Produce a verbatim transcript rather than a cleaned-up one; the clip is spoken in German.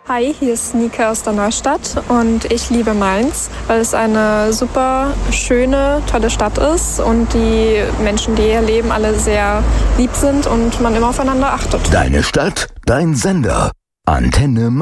Hi, hier ist Nika aus der Neustadt und ich liebe Mainz, weil es eine super schöne, tolle Stadt ist und die Menschen, die hier leben, alle sehr lieb sind und man immer aufeinander achtet. Deine Stadt, dein Sender. Antenne